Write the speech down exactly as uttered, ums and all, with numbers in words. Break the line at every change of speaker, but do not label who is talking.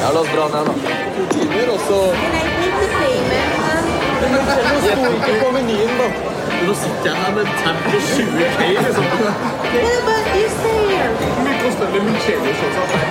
Ja, la oss dra ned da. To timer, og så...
Can I take the payment?
Men det sto ikke på menyen da. Nå sitter jeg her med en tab på tjue K, liksom.
Yeah, but you stay here.
Hvor mye koster det med min kjele, sånn?